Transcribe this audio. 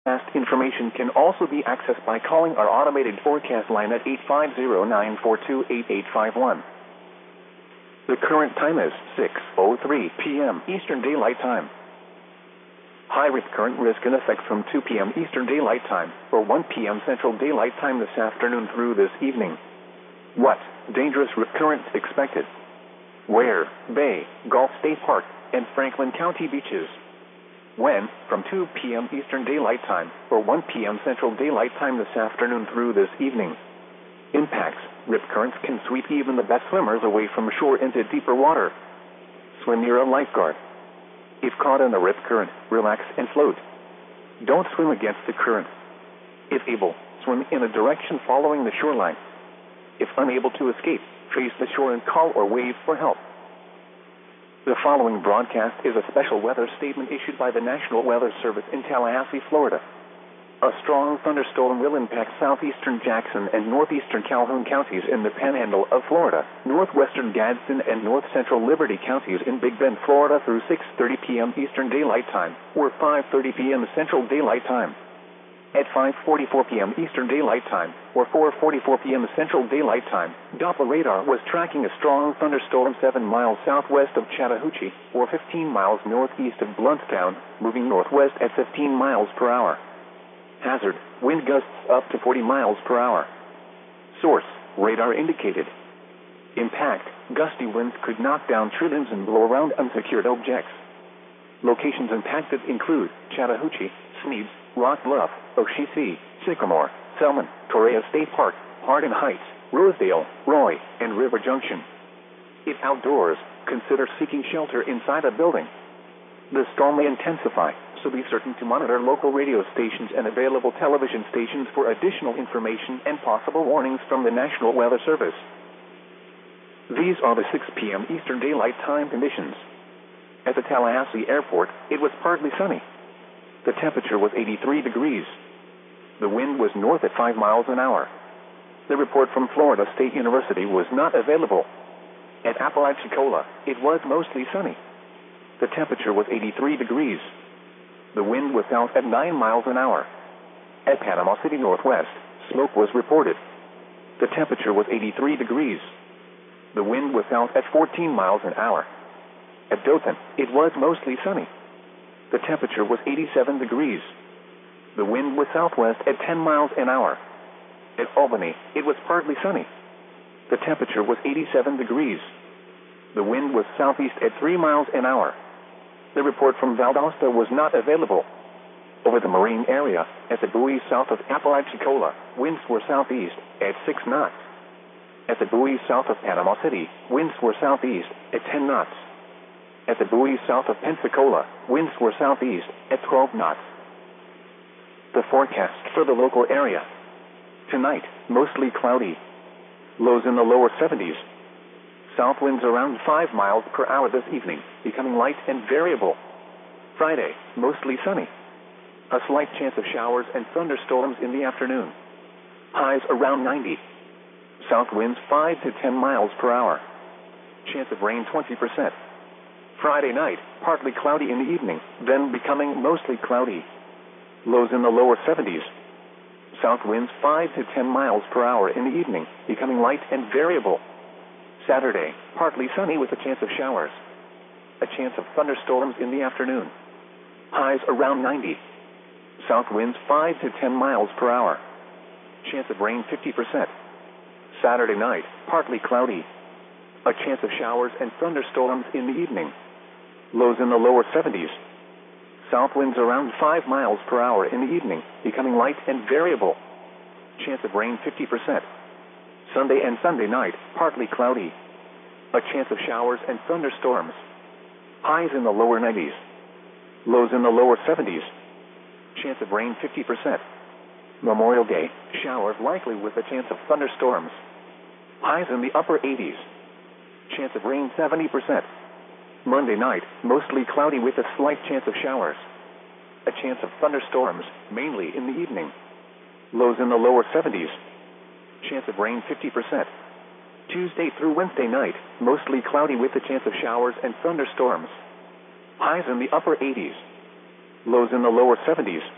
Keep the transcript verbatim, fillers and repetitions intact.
Forecast information can also be accessed by calling our automated forecast line at eight five zero, nine four two, eight eight five one. The current time is six oh three p m Eastern Daylight Time. High risk current risk in effect from two p m Eastern Daylight Time or one p m Central Daylight Time this afternoon through this evening. What dangerous risk currents expected? Where? Bay, Gulf State Park, and Franklin County beaches. When? From two p m Eastern Daylight Time or one p m Central Daylight Time this afternoon through this evening. Impacts. Rip currents can sweep even the best swimmers away from shore into deeper water. Swim near a lifeguard. If caught in a rip current, relax and float. Don't swim against the current. If able, swim in a direction following the shoreline. If unable to escape, face the shore and call or wave for help. The following broadcast is a special weather statement issued by the National Weather Service in Tallahassee, Florida. A strong thunderstorm will impact southeastern Jackson and northeastern Calhoun counties in the Panhandle of Florida, northwestern Gadsden and north-central Liberty counties in Big Bend, Florida through six thirty p m Eastern Daylight Time or five thirty p m Central Daylight Time. At five forty-four p m Eastern Daylight Time or four forty-four p m Central Daylight Time, Doppler radar was tracking a strong thunderstorm seven miles southwest of Chattahoochee or fifteen miles northeast of Bluntstown, moving northwest at fifteen miles per hour. Hazard, wind gusts up to forty miles per hour. Source, radar indicated. Impact, gusty winds could knock down tree limbs and blow around unsecured objects. Locations impacted include Chattahoochee, Sneads, Rock Bluff, Oshisi, Sycamore, Selman, Torreya State Park, Hardin Heights, Rosedale, Roy, and River Junction. If outdoors, consider seeking shelter inside a building. The storm may intensify, so be certain to monitor local radio stations and available television stations for additional information and possible warnings from the National Weather Service. These are the six p m Eastern Daylight Time conditions. At the Tallahassee Airport, it was partly sunny. The temperature was eighty-three degrees. The wind was north at five miles an hour. The report from Florida State University was not available. At Apalachicola, it was mostly sunny. The temperature was eighty-three degrees. The wind was south at nine miles an hour. At Panama City Northwest, smoke was reported. The temperature was eighty-three degrees. The wind was south at fourteen miles an hour. At Dothan, it was mostly sunny. The temperature was eighty-seven degrees. The wind was southwest at ten miles an hour. At Albany, it was partly sunny. The temperature was eighty-seven degrees. The wind was southeast at three miles an hour. The report from Valdosta was not available. Over the marine area, at the buoys south of Apalachicola, winds were southeast at six knots. At the buoys south of Panama City, winds were southeast at ten knots. At the buoys south of Pensacola, winds were southeast at twelve knots. The forecast for the local area. Tonight, mostly cloudy. Lows in the lower seventies. South winds around five miles per hour this evening, becoming light and variable. Friday, mostly sunny. A slight chance of showers and thunderstorms in the afternoon. Highs around ninety. South winds five to ten miles per hour. Chance of rain twenty percent. Friday night, partly cloudy in the evening, then becoming mostly cloudy. Lows in the lower seventies. South winds five to ten miles per hour in the evening, becoming light and variable. Saturday, partly sunny with a chance of showers. A chance of thunderstorms in the afternoon. Highs around ninety. South winds five to ten miles per hour. Chance of rain fifty percent. Saturday night, partly cloudy. A chance of showers and thunderstorms in the evening. Lows in the lower seventies. South winds around five miles per hour in the evening, becoming light and variable. Chance of rain fifty percent. Sunday and Sunday night, partly cloudy. A chance of showers and thunderstorms. Highs in the lower nineties. Lows in the lower seventies. Chance of rain fifty percent. Memorial Day, showers likely with a chance of thunderstorms. Highs in the upper eighties. Chance of rain seventy percent. Monday night, mostly cloudy with a slight chance of showers. A chance of thunderstorms, mainly in the evening. Lows in the lower seventies. Chance of rain fifty percent. Tuesday through Wednesday night, mostly cloudy with a chance of showers and thunderstorms. Highs in the upper eighties. Lows in the lower seventies.